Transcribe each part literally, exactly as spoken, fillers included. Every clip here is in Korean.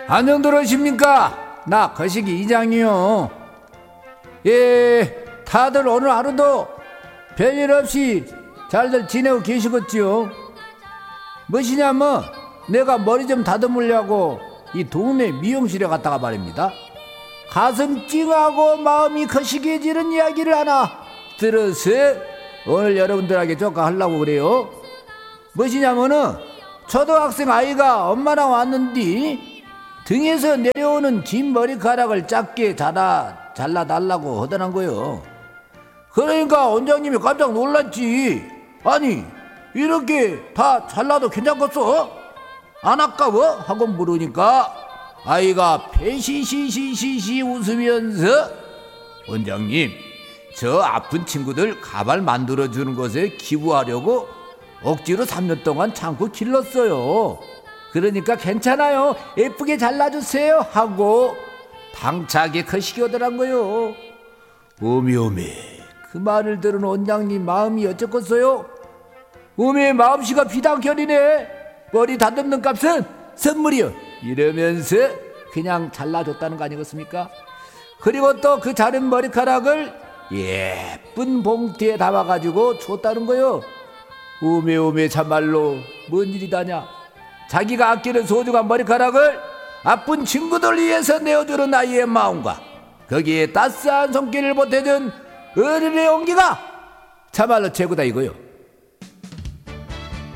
안녕 들으십니까? 나 거시기 이장이요. 예, 다들 오늘 하루도 별일 없이 잘들 지내고 계시겠지요? 무엇이냐면 내가 머리 좀 다듬으려고 이 동네 미용실에 갔다가 말입니다. 가슴 찡하고 마음이 거시기해지는 이야기를 하나 들어서 오늘 여러분들에게 조금 하려고 그래요. 무엇이냐면은 초등학생 아이가 엄마랑 왔는데 등에서 내려오는 긴 머리카락을 짧게 잘라, 잘라달라고 하더란 거요. 그러니까 원장님이 깜짝 놀랐지. 아니 이렇게 다 잘라도 괜찮겠어? 안 아까워? 하고 물으니까 아이가 패시시시시시 웃으면서 원장님, 저 아픈 친구들 가발 만들어주는 것에 기부하려고 억지로 삼 년 동안 참고 길렀어요. 그러니까 괜찮아요, 예쁘게 잘라주세요 하고 당차게 거시기 오더란 거요. 오메오메, 그 말을 들은 원장님 마음이 어쩌겠어요? 오메, 마음씨가 비단결이네. 머리 다듬는 값은 선물이요 이러면서 그냥 잘라줬다는 거 아니겠습니까? 그리고 또 그 자른 머리카락을 예쁜 봉투에 담아가지고 줬다는 거요. 오메오메, 참말로 뭔 일이다냐. 자기가 아끼는 소중한 머리카락을 아픈 친구들 위해서 내어주는 아이의 마음과 거기에 따스한 손길을 보태준 어른의 온기가 참말로 최고다 이거요.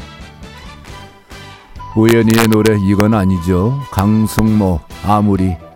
우연히의 노래 이건 아니죠. 강승모, 아무리.